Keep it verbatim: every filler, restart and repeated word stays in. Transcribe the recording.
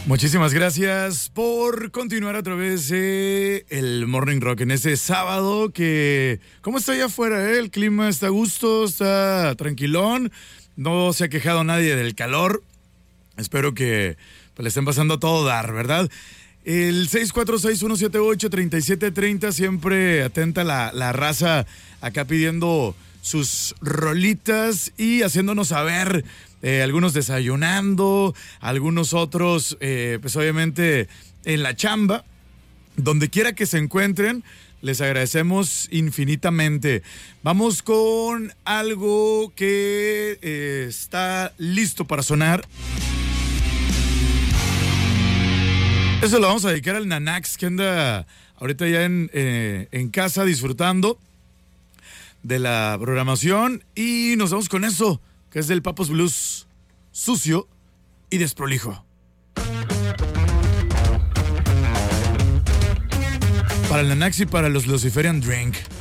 Muchísimas gracias por continuar a través de el Morning Rock en este sábado que... ¿Cómo está allá afuera? Eh? El clima está a gusto, está tranquilón, no se ha quejado nadie del calor. Espero que pues, le estén pasando a todo dar, ¿verdad? El seis cuatro seis, uno siete ocho, tres siete tres cero, siempre atenta la, la raza acá pidiendo sus rolitas y haciéndonos saber, eh, algunos desayunando, algunos otros, eh, pues obviamente en la chamba, donde quiera que se encuentren, les agradecemos infinitamente. Vamos con algo que eh, está listo para sonar. Eso lo vamos a dedicar al Nanax, que anda ahorita ya en, eh, en casa disfrutando de la programación. Y nos vamos con eso, que es del Papos Blues, sucio y desprolijo. Para el Nanax y para los Luciferian Drink.